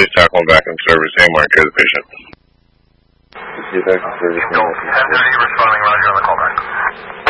please tackle back in service, AMR, care the patient. Get back in service. Team Gold, 1030 responding, roger on the callback.